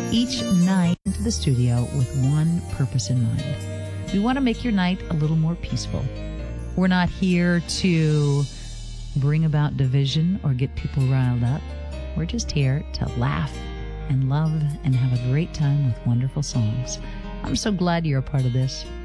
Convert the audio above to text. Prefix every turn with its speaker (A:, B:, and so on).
A: each night into the studio with one purpose in mind. We want to make your night a little more peaceful. We're not here to bring about division or get people riled up. We're just here to laugh and love and have a great time with wonderful songs. I'm so glad you're a part of this.